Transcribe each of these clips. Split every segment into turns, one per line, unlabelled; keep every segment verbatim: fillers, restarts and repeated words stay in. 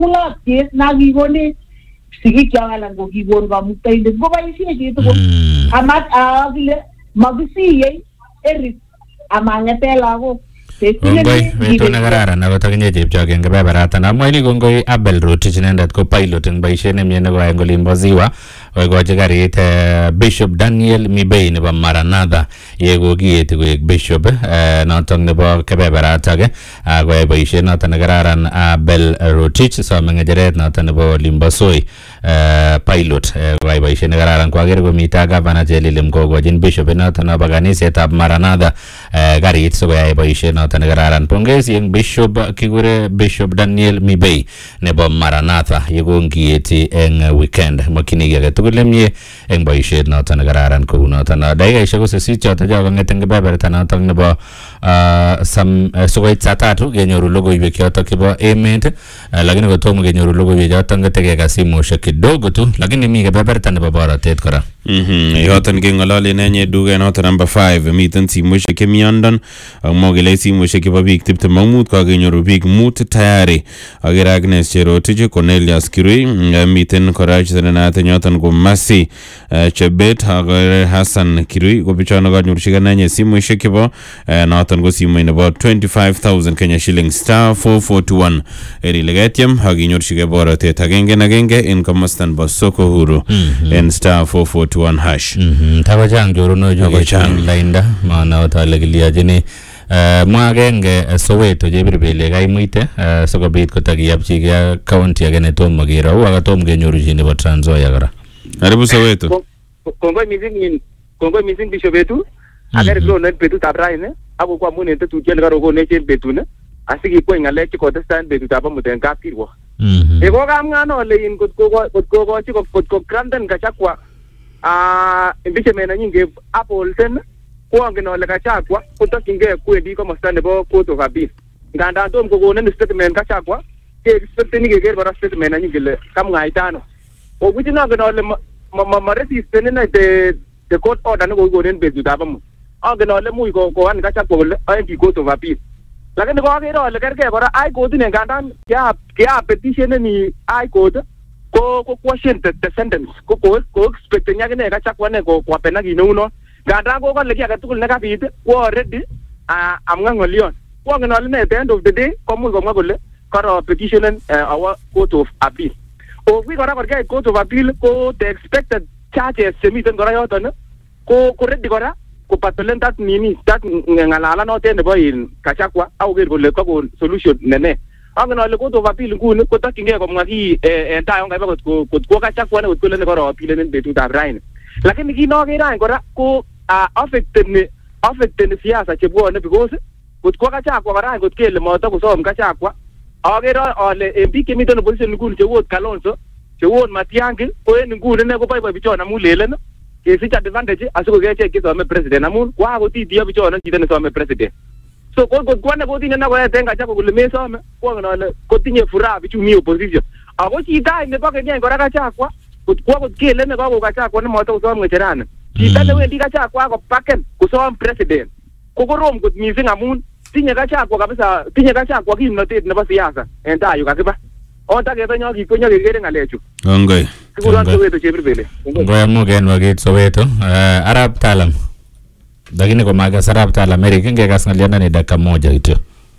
kulatiet na kikoni sigik yang alan ko kikon kamuktaindet koboisie chitugul amat akile makisiye erit amang'ete lagok.
Kongoi betut nekararan ako takinye chepchok eng kebeberatan. Amwaini kongoi Abel Rotich inendet ko pilot eng boisiet nemie nekoyai eng olimbo Ziwa koikochi karit Bishop Daniel Mibei nebo Maranatha yekokieti koek bishop notok nebo kebeberat age koyai boisiet notok nekararan Abel Rotich some ng'echeret notok nebo olimbo Soi pilot koyai boisiet nekararan kwakere komite gavana Chelilim kokochin bishop notok nebo kanisetab Maranatha karit sikoyai boisiet notok nekararan. Pongezi eng bishop kikure Bishop Daniel Mibei nebo Maranatha yekongieti eng weekend. Makchinigei age tugul nemie eng boisiet notok nekararan kou notok. Dakikaishek ko sisit chotok cho kong'et eng kebeberta notok nebo sikoit saa tatu kenyoru logoiwek chotok chebo emet, lakini kotomo kenyoru logoiwek chotok ngetekekas simoshek kidogo tu, lakini mi kebeberta nebo borotet kora.
Mhm, yoton keng'ololen enye duket notok number five miten simoshek chemi yondon amwa kele simoshek chebo biik tiptem ak mut kakenyoru biik mut tayari. Akere Agnes Cherotich, Cornelius Kirui, miten kora chetenaat yoton ko Masi Chebet, akere Hassan Kirui ko bichono kanyorchigei enye simoshek chebo noton ko simoit nebo twenty-five thousand Kenya shilling star four forty-one eri legetiem akinyorchigei borotet agenge agenge en komosta nebo Soko Huru en star four forty-one hash.
Mhm, takochang choronok chechang lainda maana ale kiliachini mwa agenge Soweto chebiribele kaimuite sikobit kotakiyapchigei county age netomo kero akatom kenyoru chi nebo Trans Nzoia kora.
Karibu Soweto.
Kongoi mising kongoi mising Bishop betu agere klonen betutab raini ako kwa amun en tetutiet nekarokonech en betuni asikikweny ng'alek chekotestai en betutab amut en kapkirwok. Eko kamng'ano ole in kotkokochi kotko granten Gachagua impeachment nenyin keib Appleton koangen ole Gachagua kotokyingei kwendi komosta nebo Court of Appeal. Ngandan tom kokonen statement Gachagua ke-expecteni keker kora statement nenyin kele kamwaita ano. Obuchi nongen ole ma-resisten ine the court order nekokikonen betutab amut. Angen ole much koan Gachagua kole awendi Court of Appeal. Lakini kokere ole kergei kora High Court ine ngandan keap petition neni High Court ko ko question the sentence ko ko ko expecteni akine Gachagua ne ko kwapena kineuno. Ngandan ko kole ki age tugul nekabit ko already amwa ng'olion. Ko angen ole ne at the end of the day komuch komwa kole karo petition our Court of Appeal. O wi kora korgei Court of Appeal ko the expected charges chemiten kora yoton ko ko ready kora ko patolen that nini that ng'alala noten nebo in Gachagua au ker kole kokon solution nene. Angen ole Court of Appeal nguni kotokyingei komwa ki en tai ongaiba kot ko Gachagua ne kot kole ne karo appeal en betutab raini. Lakini kinokere any kora ko affecteni affecteni siasa chebwone because kot ko Gachagua kora kot kele matakosom Gachagua akere ale en biik chemiten opposition nguni cheu ot Kalonzo cheu ot Matiang'i ko en nguni ne koboiboi bichon amun lelen kesich advantage asikokechek chesome president amun kwakotitiyo bichon chito nesome president. So kot kwane kotinye nakoet en Gachagua kole mesome koangen ale kotinye furaha bichu mi opposition. Ako chito any nebo keny kora Gachagua kot kwa kot kele ne kako Gachagua ne matakosom ng'echerani. Chito newendi Gachagua kopaken kosom president ko korom kot mising amun tinye Gachagua kabisa tinye Gachagua kimnotet nebo siasa en tai yu kakiba. Ota kebenyo kikonyo kekere ng'alechu.
Kongoi.
Sikuran Soweto chebiribele.
Ngoya mugen wakit Soweto Arab Talam. Lakini kwa magas Arab Talam Amerika ngekas ngaliana ni dakika moja itu.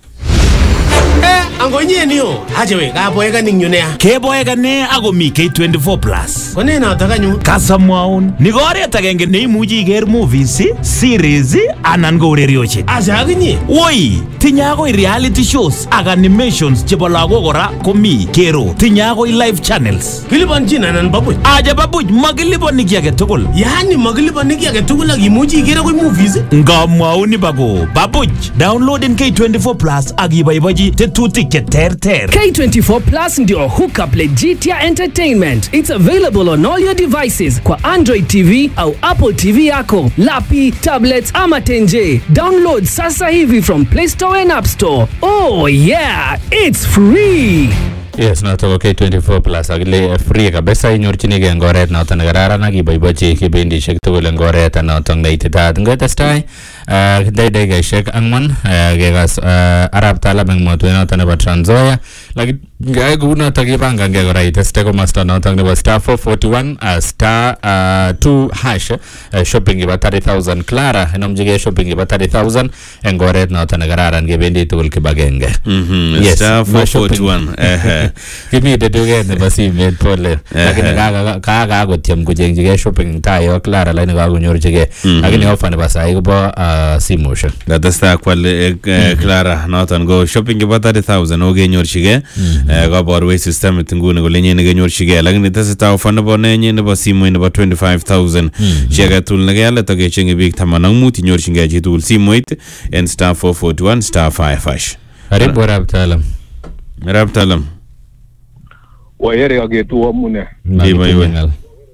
Eh, angonye niyo. Hajewe, kaboeka ningyunea.
Keboeka ne ako mi K twenty-four plus.
Kone na takanyu.
Kasamwaun. Nikoret agenge neimuchi iker movies, series anan ko urerioshek.
Asa akinye.
Woi, tinye akoi reality shows ak animations chebo lagok kora komi kero. Tinye akoi live channels.
Kilipanchin anan babuch.
Aja babuch makilipani ki age tugul.
Yani makilipani ki age tugul ak imuchi iker akoi movies.
Ngamwaun bako babuch. Download K twenty-four plus ak iboibochi tetutik che terter.
K twenty-four plus ndio hookup Legitia Entertainment. It's available on all your devices kwa Android T V au Apple T V yako, lapi, tablets ama tenje. Download sasa hivi from Play Store and App Store. Oh yeah, it's free.
Yes, noto K twenty-four plus akile free kabisa inyorchinigei ngoret noto nekararan ak iboibochi kibindishek tugul eng oret noto neititaat. Ngotestai kidai dakikaishek ang'wan kekas Arap Talam eng motwet noto nebo Trans Nzoia lakini ngae kunoto kipangangei kora iteste komosta noto nebo star four forty-one uh, star uh, two hash uh, shopping iba thirty thousand Clara inomjige shopping iba thirty thousand eng oret noto ne kararan kebendi tugul kibagenge.
Mhm. Star four forty-one. Eh.
Kimite duket nebo simet pole lakini kaga kaga kotyem kujengjige shopping tayo Clara lakini kakonyorjige lakini offer nebo sai kobo simoshek.
Datasta kwal Clara noton go shopping iba thirty thousand ogenyorjige kaborwei system nguni kole nyene kenyorjige lakini teseta offer nebo nenye nebo simo nebo twenty-five thousand chekatul nekele to kechenge biik taman ak mut inyorjige chitugul simoit en star four forty-one star five hash.
Karibu Arap Talam.
Arap Talam.
Wayere agetu amune.
Ndiba iwe.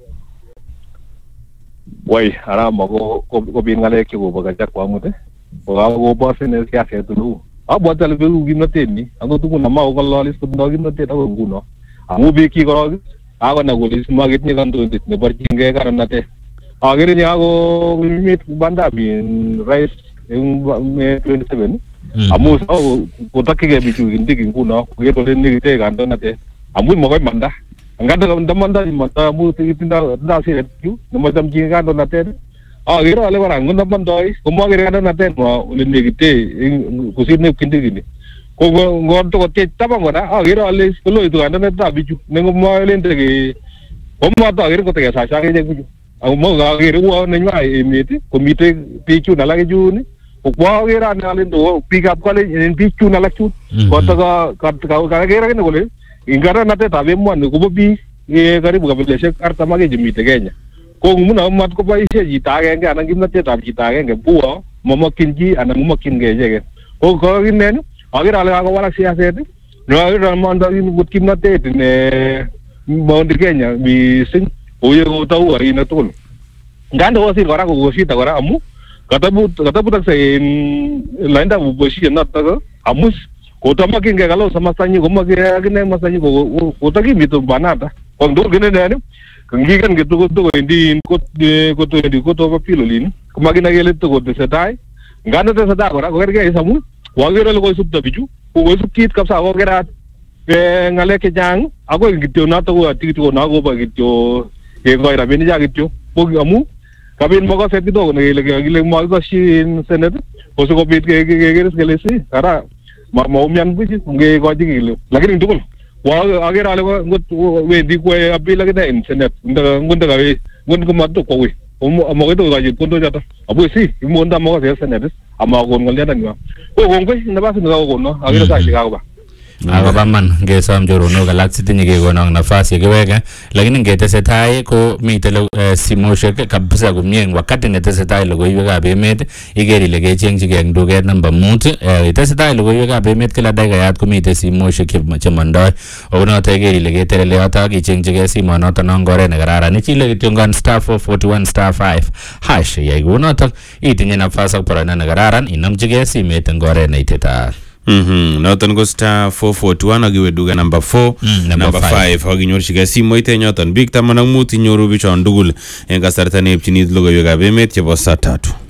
Way arama ko ko bin ngale ki go baga jak kwamute. Ko go boss ne kya se tulu. Abo tal be u ginote ni. Ango tu na ma ko lolis ko no ginote ta ko nguno. Amu be ki ko ago na golis magit ni kan to ne barjinge karanate. Agere ni ago mit banda bin right in twenty-seven. Amu so ko takige bitu indigi nguno ko yeto ni te kan donate. Amu mo ko manda. Ngada ndamanda mata mu tinda nda se tu no macam jinga do naten ah gira ale barang ngunda mandoi ko mo gira do naten mo ulinde gite kusine kindi gini ko ngon to te taba ngona ah gira ale lo itu anda neta biju nengo mo lente ge ko mo ta gira ko te sa sa ge biju ah mo ga gira wo ne nywa emiti ko mite pichu na lage ju ni ko ko gira na ale do pick up ko le pichu na la chu ko to ga ka gira ne ko le ingara nate tabe mwan ko bobi e karibu kabile shek arta mage jimite Kenya ko muna mat ko baise jita genge anan gimnate tab jita genge buo momokin ji anan momokin geje ko ko ginen agira ala ko wala siaset no agira manda in gut kimnate ne mondi Kenya bi sing oye ko tau ari na tol ngando wasir kora ko gosita kora amu katabu katabu tak sai lainda boshi na ta amus ko tamakin ke kalau sama sanyi ko magi agine masanyi ko ko tagi mitu banata ko ndo gine ne kangi kan gitu ko to indi ko ko to indi ko to papilo lin ko magi na gele to ko te sedai ngana te sedai ko ko ke samu wagero ko sub ta biju ko ko sub kit kapsa ko gera e ngale ke jang ako gitu na to ko ati to na ko ba gitu e ko ira bini ja gitu ko amu kabin mo ko seti to ne gele gele mo ko shin senet ko so ko bit ke ke ke gele si kara ma mau mian buji nge ko jigi lakini ndukul wa agera ale ngot we di ko abila ke den senet nda ngunda ga we ngun ko matto ko we mo ko to ga ji pondo jata abu si mo nda mo ga senet ama ko ngol dan ga ko ko ko nda ba singa ko no agera sa ji ga ba
Ako baman ngesom jorono galak sitinye kekonok nafasi yekiweke lakini ngetesetai ko mite simoshek kabisa kumie wakati netesetai logoiwekab emet iker ile kechengjigei eng duket namba mut tesetai logoiwekab emet kila dakikayat komite simoshek chemondoi akunoto iker ile ketelele yoto akichengjigei simonoto nongo oret nekararan ichile kityo ngon star four forty-one star five hash yai kunoto itinye nafas ak boroindo nekararan inomchigei simet eng oret neititaat.
Mhm noton ko star four forty-one agiwe duga number four
Mm, number
number
five.
five aginyorchigei simoit enyoton biik taman ak mut inyoru bichon tugul eng kasarta neipchini logoiwekab emet chebo saa tatu.